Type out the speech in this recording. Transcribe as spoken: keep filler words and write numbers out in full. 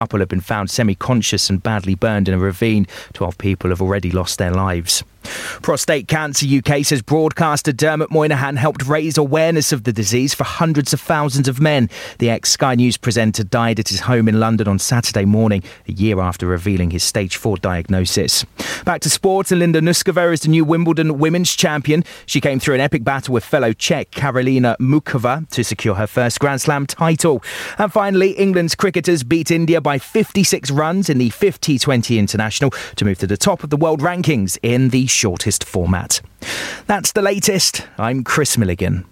couple have been found semi-conscious and badly burned in a ravine. Twelve people have already lost their lives. Prostate Cancer U K says broadcaster Dermot Moynihan helped raise awareness of the disease for hundreds of thousands of men. The ex-Sky News presenter died at his home in London on Saturday morning, a year after revealing his stage four diagnosis. Back to sports, and Linda Nuskova is the new Wimbledon women's champion. She came through an epic battle with fellow Czech Karolina Mukova to secure her first Grand Slam title. And finally, England's cricketers beat India by fifty-six runs in the fifth T twenty International to move to the top of the world rankings in the shortest format. That's the latest. I'm Chris Milligan.